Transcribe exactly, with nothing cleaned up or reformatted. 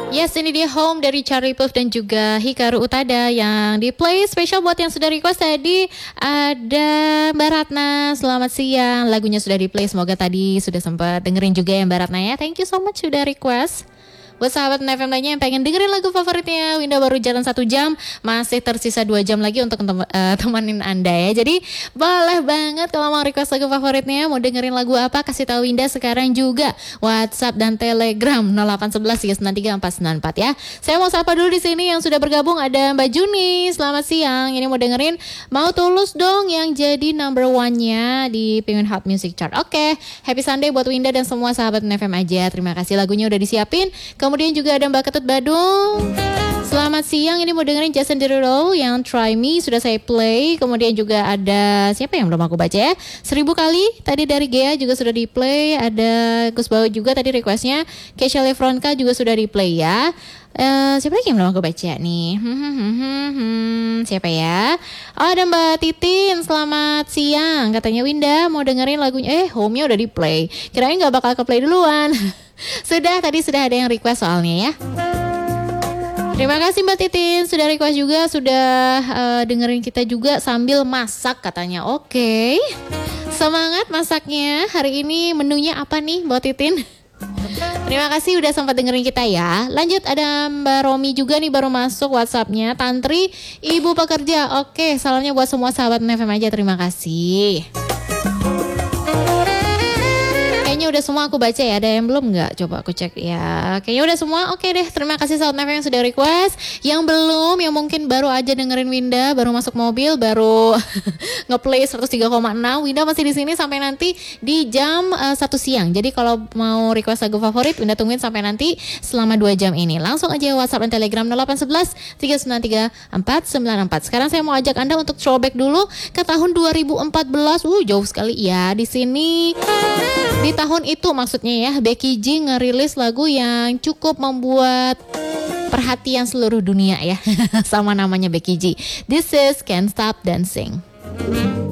Yes, ini dia Home dari Charlie Puth dan juga Hikaru Utada yang di play special buat yang sudah request tadi. Ada Mbak Ratna, selamat siang. Lagunya sudah di play, semoga tadi sudah sempat dengerin juga ya Mbak Ratna ya. Thank you so much sudah request. Buat sahabat N F M lainnya yang pengen dengerin lagu favoritnya, Winda baru jalan satu jam, masih tersisa dua jam lagi untuk tem uh, temenin Anda ya. Jadi boleh banget kalau mau request lagu favoritnya, mau dengerin lagu apa, kasih tahu Winda sekarang juga. WhatsApp dan Telegram nol delapan satu satu tiga sembilan tiga empat sembilan empat ya. Saya mau sapa dulu di sini yang sudah bergabung, ada Mbak Juni, selamat siang. Ini mau dengerin Mau Tulus dong yang jadi number one-nya di Penguin Hot Music Chart. Oke, okay. Happy Sunday buat Winda dan semua sahabat N F M aja. Terima kasih, lagunya udah disiapin. Kemudian juga ada Mbak Ketut Badung. Selamat siang, ini mau dengerin Jason Derulo yang Try Me, sudah saya play. Kemudian juga ada, siapa yang belum aku baca ya? Seribu kali, tadi dari Gea juga sudah di play. Ada Gus Bau juga tadi requestnya. Keisha Lefronka juga sudah di play ya. Uh, siapa lagi yang belum aku baca nih? Hmm, hmm, hmm, hmm, hmm. Siapa ya? Oh, ada Mbak Titin, selamat siang. Katanya Winda mau dengerin lagunya. Eh, home-nya udah di play. Kirain gak bakal ke play duluan. Sudah, tadi sudah ada yang request soalnya ya. Terima kasih Mbak Titin, sudah request juga, sudah uh, dengerin kita juga sambil masak katanya. Oke, okay. Semangat masaknya. Hari ini menunya apa nih Mbak Titin? Terima kasih udah sempat dengerin kita ya. Lanjut, ada Mbak Romi juga nih baru masuk WhatsAppnya. Tantri, ibu pekerja. Oke, salamnya buat semua sahabat N F M aja, terima kasih. Kayaknya udah semua aku baca ya, ada yang belum nggak? Coba aku cek ya. Kayaknya udah semua, oke deh. Terima kasih sahabat N F M yang sudah request. Yang belum, yang mungkin baru aja dengerin Winda, baru masuk mobil, baru ngeplay seratus tiga koma enam. Winda masih di sini sampai nanti di jam uh, satu siang. Jadi kalau mau request lagu favorit, Winda tungguin sampai nanti selama dua jam ini. Langsung aja WhatsApp dan Telegram nol delapan satu satu tiga sembilan tiga empat sembilan empat. Sekarang saya mau ajak Anda untuk throwback dulu ke tahun dua ribu empat belas. Uh, jauh sekali ya di sini. Di tahun itu maksudnya ya, Becky G ngerilis lagu yang cukup membuat perhatian seluruh dunia ya. Sama namanya Becky G. This is Can't Stop Dancing.